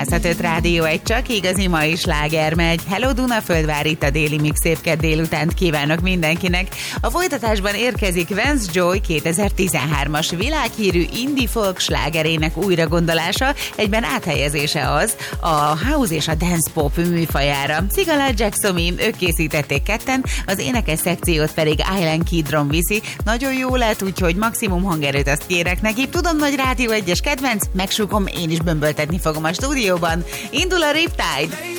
105 Rádió, egy csak igazi mai sláger megy. Hello Dunaföldvár, itt a Déli Mix, szép kedd délutánt kívánok mindenkinek. A folytatásban érkezik Vance Joy 2013-as világhírű indie folk slágerének újragondolása, egyben áthelyezése az a house és a dance pop műfajára. Sigala Jacksonin, ők készítették ketten, az énekes szekciót pedig Island Kidron viszi. Nagyon jó lett, úgyhogy maximum hangerőt azt kérek neki. Tudom, nagy Rádió 1-es kedvenc, megsúgom, én is bömböltetni fogom a stúdióban. Indul a Riptide!